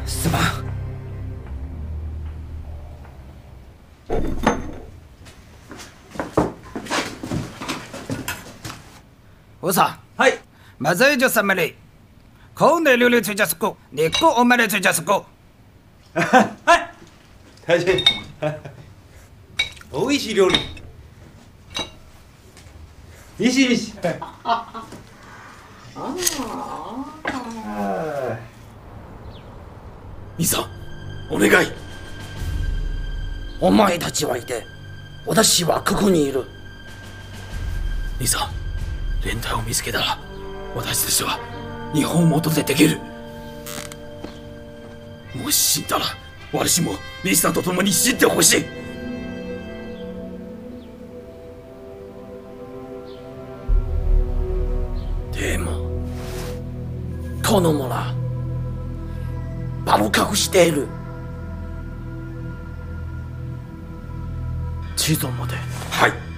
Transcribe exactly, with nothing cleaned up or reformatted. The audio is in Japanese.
すまん。我操！ はい。 马上就什么嘞？口内流流吹家是狗，你狗我买的吹家是狗。 はい。大臣。美味しい料理。ミシミシ。ああ。 兄さん、お願い。 お前たちはいて、私はここにいる。 兄さん、連隊を見つけたら、私たちは日本を元でできる。もし死んだら、私も兄さんと共に死んでほしい。 でも、この村、場を隠している。地蔵まで。 はい。